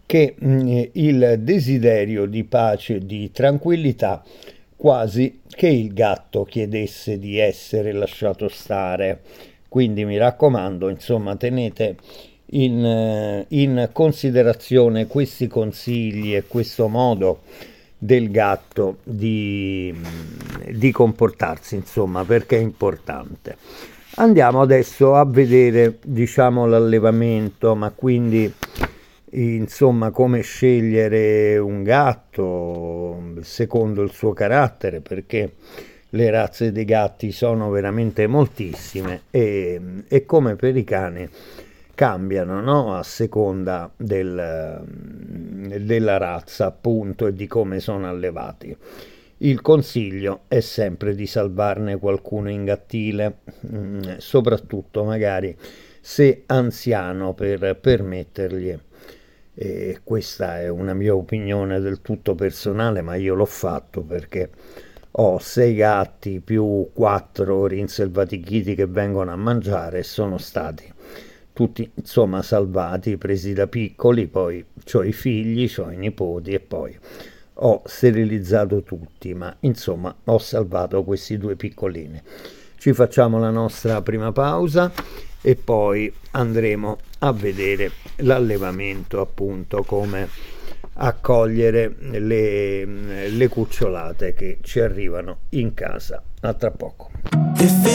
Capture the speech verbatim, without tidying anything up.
che mh, il desiderio di pace e di tranquillità, quasi che il gatto chiedesse di essere lasciato stare. Quindi mi raccomando, insomma, tenete in, eh, in considerazione questi consigli e questo modo del gatto di, di comportarsi, insomma, perché è importante. Andiamo adesso a vedere, diciamo, l'allevamento, ma quindi insomma come scegliere un gatto secondo il suo carattere, perché le razze dei gatti sono veramente moltissime e, e come per i cani cambiano, no? A seconda del, della razza, appunto, e di come sono allevati. Il consiglio è sempre di salvarne qualcuno in gattile, mh, soprattutto magari se anziano, per permettergli. E questa è una mia opinione del tutto personale, ma io l'ho fatto perché ho sei gatti più quattro rinselvatichiti che vengono a mangiare e sono stati tutti insomma salvati, presi da piccoli, poi ho i figli, ho i nipoti e poi ho sterilizzato tutti, ma insomma ho salvato questi due piccolini. Ci facciamo la nostra prima pausa e poi andremo a vedere l'allevamento, appunto, come accogliere le, le cucciolate che ci arrivano in casa. A tra poco.